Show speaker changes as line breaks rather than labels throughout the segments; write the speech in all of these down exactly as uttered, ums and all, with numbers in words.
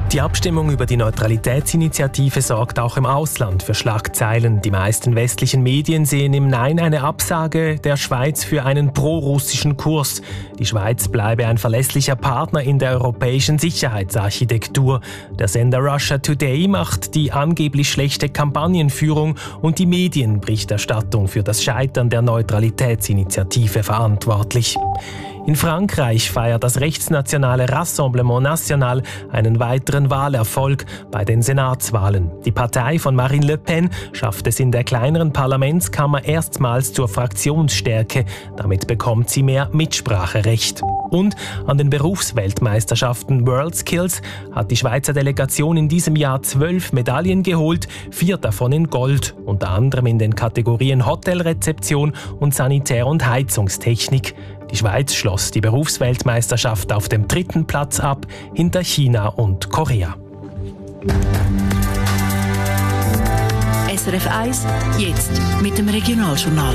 Die Abstimmung über die Neutralitätsinitiative sorgt auch im Ausland für Schlagzeilen. Die meisten westlichen Medien sehen im Nein eine Absage der Schweiz für einen pro-russischen Kurs. Die Schweiz bleibe ein verlässlicher Partner in der europäischen Sicherheitsarchitektur. Der Sender Russia Today macht die angeblich schlechte Kampagnenführung und die Medienberichterstattung für das Scheitern der Neutralitätsinitiative verantwortlich. In Frankreich feiert das rechtsnationale Rassemblement National einen weiteren Wahlerfolg bei den Senatswahlen. Die Partei von Marine Le Pen schafft es in der kleineren Parlamentskammer erstmals zur Fraktionsstärke. Damit bekommt sie mehr Mitspracherecht. Und an den Berufsweltmeisterschaften WorldSkills hat die Schweizer Delegation in diesem Jahr zwölf Medaillen geholt, vier davon in Gold, unter anderem in den Kategorien Hotelrezeption und Sanitär- und Heizungstechnik. Die Schweiz schloss die Berufsweltmeisterschaft auf dem dritten Platz ab, hinter China und Korea.
S R F eins, jetzt mit dem Regionaljournal.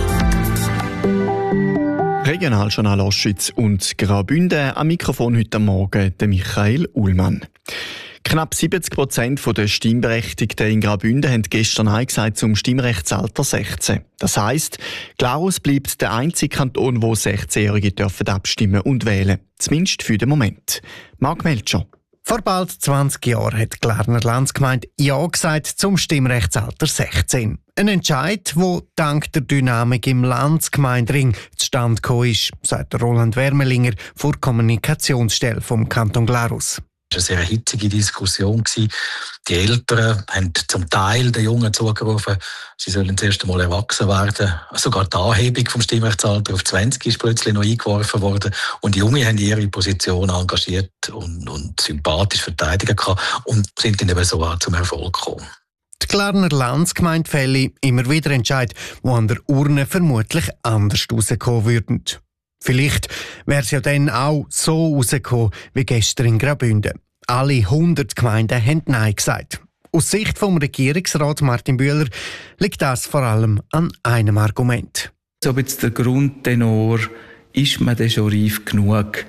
Regionaljournal Ostschweiz und Graubünden. Am Mikrofon heute Morgen der Michael Ullmann. Knapp siebzig Prozent der Stimmberechtigten in Graubünden haben gestern Nein gesagt zum Stimmrechtsalter sechzehn. Das heisst, Glarus bleibt der einzige Kanton, wo sechzehnjährige dürfen abstimmen und wählen. Zumindest für den Moment. Marc Melcher.
Vor bald zwanzig Jahren hat die Glarner Landsgemeinde Ja gesagt zum Stimmrechtsalter sechzehn. Ein Entscheid, der dank der Dynamik im Landsgemeindring zustande gekommen ist, sagt Roland Wermelinger vor der Kommunikationsstelle vom Kanton Glarus.
Es war eine sehr hitzige Diskussion. Die Eltern haben zum Teil den Jungen zugerufen, sie sollen das erste Mal erwachsen werden. Sogar die Anhebung vom Stimmrechtsalter auf zwanzig ist plötzlich noch eingeworfen worden. Und die Jungen haben ihre Position engagiert und, und sympathisch verteidigt und sind dann eben so auch zum Erfolg gekommen.
Die Glarner Landsgemeinde fälle immer wieder Entscheid, die an der Urne vermutlich anders rauskommen würden. Vielleicht wäre es ja dann auch so rausgekommen wie gestern in Graubünden. Alle hundert Gemeinden haben Nein gesagt. Aus Sicht vom Regierungsrat Martin Bühler liegt das vor allem an einem Argument.
So jetzt der Grundtenor, ist man denn schon reif genug,